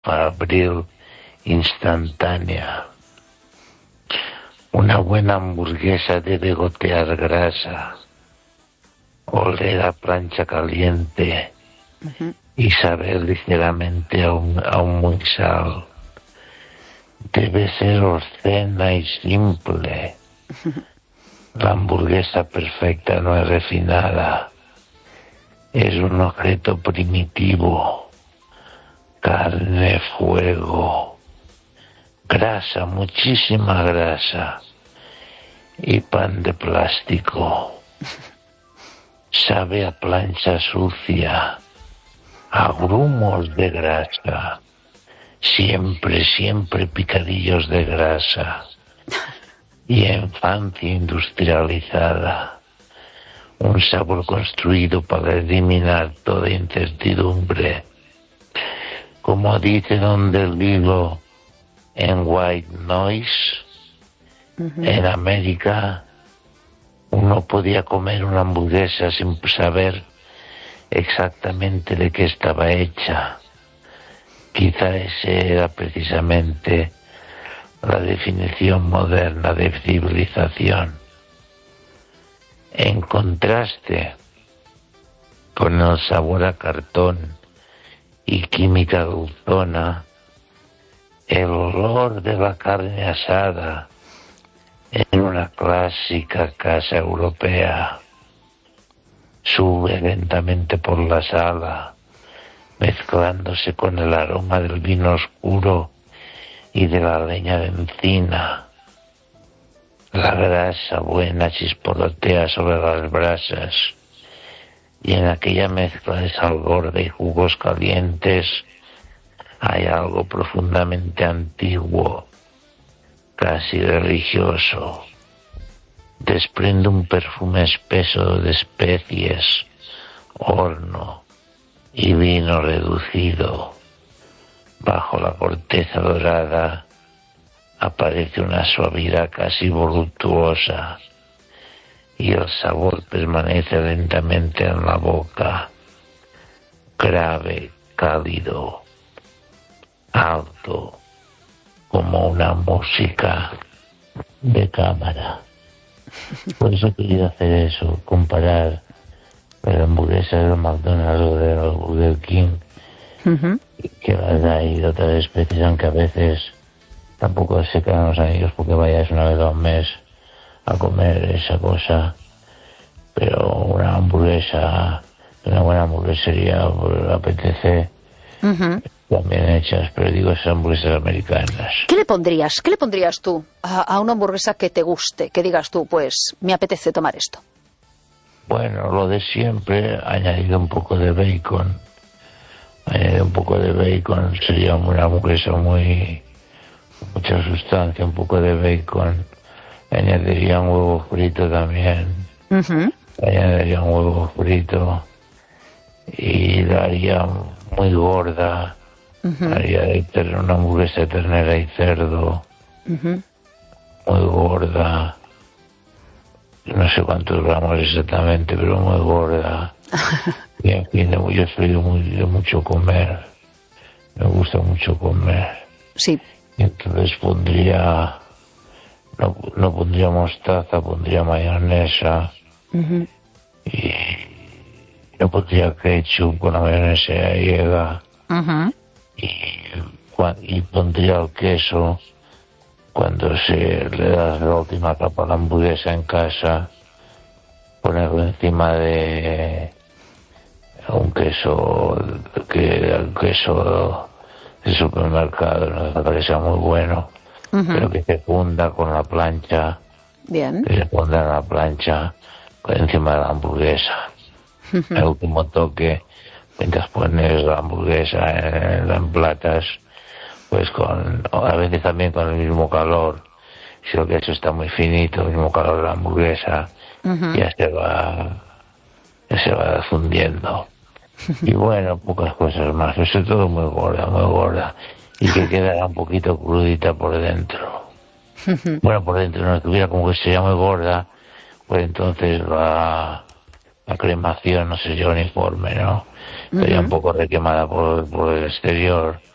fabril instantánea. Una buena hamburguesa debe gotear grasa, oler a plancha caliente y saber ligeramente aún muy sal. Debe ser obscena y simple. La hamburguesa perfecta no es refinada. Es un objeto primitivo. Carne, fuego, grasa, muchísima grasa y pan de plástico. Sabe a plancha sucia, a grumos de grasa. Siempre picadillos de grasa y infancia industrializada, un sabor construido para eliminar toda incertidumbre. Como dice Don DeLillo en White Noise, en América uno podía comer una hamburguesa sin saber exactamente de qué estaba hecha. Quizá ese era precisamente la definición moderna de civilización. En contraste con el sabor a cartón y química dulzona, el olor de la carne asada en una clásica casa europea sube lentamente por la sala, mezclándose con el aroma del vino oscuro y de la leña de encina. La grasa buena chisporotea sobre las brasas y en aquella mezcla de sal gorda y jugos calientes hay algo profundamente antiguo, casi religioso. Desprende un perfume espeso de especies, horno y vino reducido. Bajo la corteza dorada aparece una suavidad casi voluptuosa y el sabor permanece lentamente en la boca, grave, cálido, alto, como una música de cámara. Por eso he querido hacer eso, comparar la hamburguesa del McDonald's o del Burger King, que las hay de otras especies, aunque a veces tampoco se quedan los amigos porque vayas una vez al mes a comer esa cosa, pero una hamburguesa, una buena hamburguesería apetece, también hechas, pero digo esas hamburguesas americanas. ¿Qué le pondrías tú a una hamburguesa que te guste, que digas tú, pues me apetece tomar esto? Bueno, lo de siempre, añadido un poco de bacon. Sería una hamburguesa mucha sustancia, un poco de bacon. Añadiría un huevo frito también. Añadiría un huevo frito y la haría muy gorda. Haría una hamburguesa de ternera y cerdo, muy gorda. No sé cuántos gramos exactamente, pero muy gorda. Y en fin, yo soy de mucho comer. Me gusta mucho comer. Sí. Y entonces pondría... No pondría mostaza, pondría mayonesa. Y no pondría ketchup con la mayonesa gallega. Y pondría el queso cuando se le da la última capa a la hamburguesa en casa, ponerlo encima de un queso de supermercado, no que sea muy bueno, pero que se funda con la plancha. Bien. Que se funda en la plancha encima de la hamburguesa. El último toque, mientras pones la hamburguesa en platas, pues a veces también con el mismo calor, si el queso está muy finito, el mismo calor de la hamburguesa, ya se va fundiendo. Y bueno, pocas cosas más, eso es todo muy gorda, y que quedará un poquito crudita por dentro. Bueno, por dentro no estuviera como que sería muy gorda, pues entonces la cremación no sería uniforme, ¿no? Sería un poco requemada por el exterior